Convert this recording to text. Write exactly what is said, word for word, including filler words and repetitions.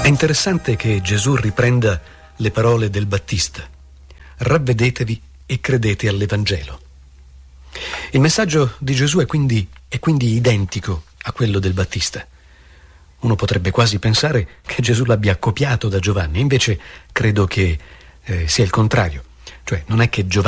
interessante che Gesù riprenda le parole del Battista: ravvedetevi e credete all'Evangelo. Il messaggio di Gesù è quindi, è quindi identico a quello del Battista. Uno potrebbe quasi pensare che Gesù l'abbia copiato da Giovanni, invece credo che eh, sia il contrario. Cioè non è che Giovanni